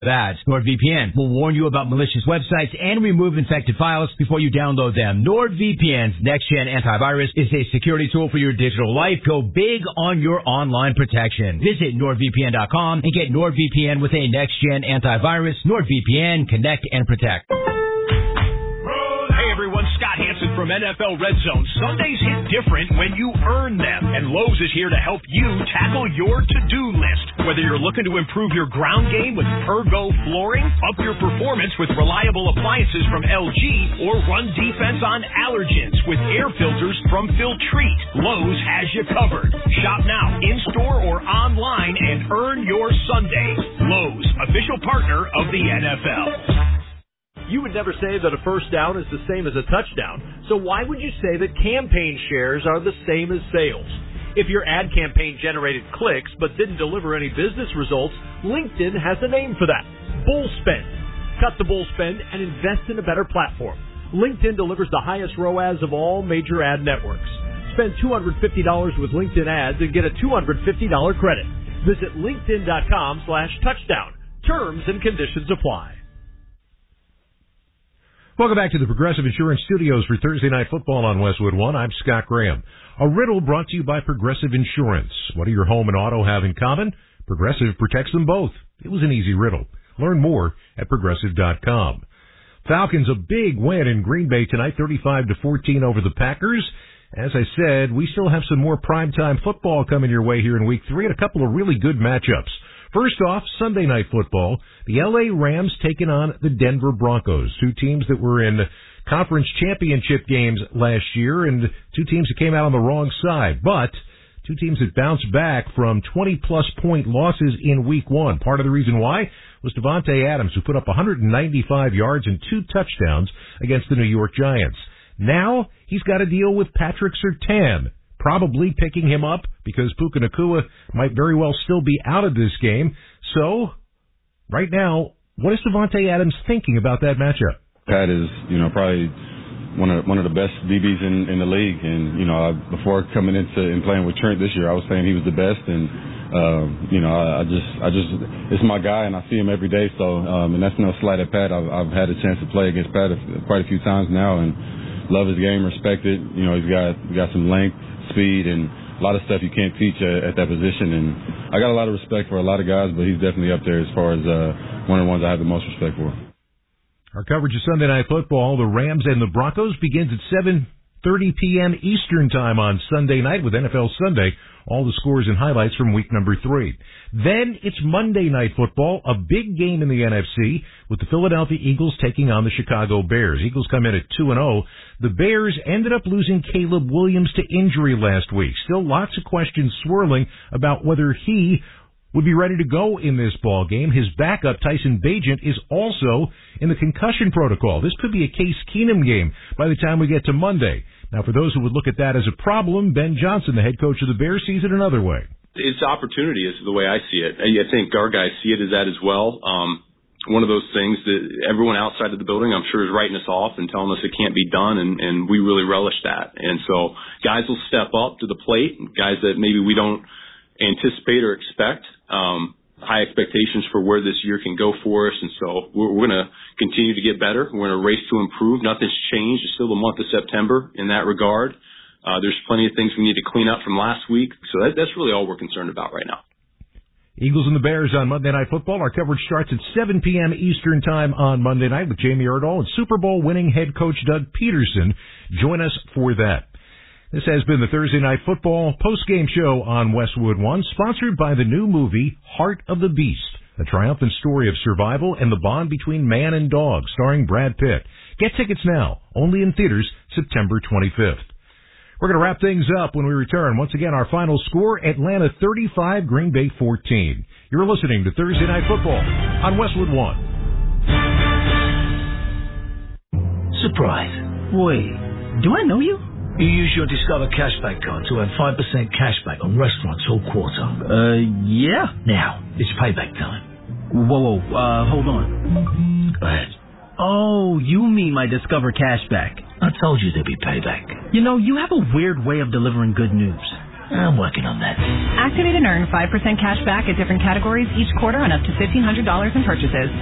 That NordVPN will warn you about malicious websites and remove infected files before you download them. NordVPN's next-gen antivirus is a security tool for your digital life. Go big on your online protection. Visit NordVPN.com and get NordVPN with a next-gen antivirus. NordVPN, connect and protect. Hey everyone, Scott Hansen from NFL Red Zone. Sundays hit different when you earn them, and Lowe's is here to help you tackle your to-do list. Whether you're looking to improve your ground game with Pergo flooring, up your performance with reliable appliances from LG, or run defense on allergens with air filters from Filtrete, Lowe's has you covered. Shop now, in-store or online, and earn your Sunday. Lowe's, official partner of the NFL. You would never say that a first down is the same as a touchdown, so why would you say that campaign shares are the same as sales? If your ad campaign generated clicks but didn't deliver any business results, LinkedIn has a name for that: bull spend. Cut the bull spend and invest in a better platform. LinkedIn delivers the highest ROAS of all major ad networks. Spend $250 with LinkedIn ads and get a $250 credit. Visit linkedin.com/touchdown. Terms and conditions apply. Welcome back to the Progressive Insurance Studios for Thursday Night Football on Westwood One. I'm Scott Graham. A riddle brought to you by Progressive Insurance. What do your home and auto have in common? Progressive protects them both. It was an easy riddle. Learn more at Progressive.com. Falcons a big win in Green Bay tonight, 35-14 over the Packers. As I said, we still have some more primetime football coming your way here in Week 3 and a couple of really good matchups. First off, Sunday Night Football, the L.A. Rams taking on the Denver Broncos, two teams that were in conference championship games last year and two teams that came out on the wrong side, but two teams that bounced back from 20-plus point losses in Week 1. Part of the reason why was Davante Adams, who put up 195 yards and 2 touchdowns against the New York Giants. Now he's got to deal with Patrick Surtain, probably picking him up because Puka Nacua might very well still be out of this game. So, right now, what is Davante Adams thinking about that matchup? Pat is, probably one of the best DBs in the league. And, before coming into and playing with Trent this year, I was saying he was the best. And, I just, it's my guy and I see him every day. So, and that's no slight at Pat. I've had a chance to play against Pat quite a few times now and love his game, respect it. He's got some length, speed, and a lot of stuff you can't teach at that position. And I got a lot of respect for a lot of guys, but he's definitely up there as far as one of the ones I have the most respect for. Our coverage of Sunday Night Football, the Rams and the Broncos, begins at 7:30 p.m. Eastern Time on Sunday night with NFL Sunday. All the scores and highlights from week number 3. Then it's Monday Night Football, a big game in the NFC with the Philadelphia Eagles taking on the Chicago Bears. Eagles come in at 2-0. The Bears ended up losing Caleb Williams to injury last week. Still lots of questions swirling about whether he would be ready to go in this ball game. His backup, Tyson Bagent, is also in the concussion protocol. This could be a Case Keenum game by the time we get to Monday. Now, for those who would look at that as a problem, Ben Johnson, the head coach of the Bears, sees it another way. It's opportunity is the way I see it. I think our guys see it as that as well. One of those things that everyone outside of the building, I'm sure, is writing us off and telling us it can't be done, and we really relish that. And so guys will step up to the plate, guys that maybe we don't anticipate or expect, high expectations for where this year can go for us. And so we're going to continue to get better. We're in a race to improve. Nothing's changed. It's still the month of September in that regard. There's plenty of things we need to clean up from last week. So that's really all we're concerned about right now. Eagles and the Bears on Monday Night Football. Our coverage starts at 7 p.m. Eastern Time on Monday night with Jamie Erdahl and Super Bowl winning head coach Doug Peterson. Join us for that. This has been the Thursday Night Football post-game show on Westwood One, sponsored by the new movie Heart of the Beast, a triumphant story of survival and the bond between man and dog, starring Brad Pitt. Get tickets now, only in theaters September 25th. We're going to wrap things up when we return. Once again, our final score, Atlanta 35, Green Bay 14. You're listening to Thursday Night Football on Westwood One. Surprise. Wait, do I know you? You use your Discover Cashback card to earn 5% cashback on restaurants all quarter. Yeah. Now, it's payback time. Whoa, hold on. Go ahead. Oh, you mean my Discover Cashback. I told you there'd be payback. You know, you have a weird way of delivering good news. I'm working on that. Activate and earn 5% cash back at different categories each quarter on up to $1,500 in purchases.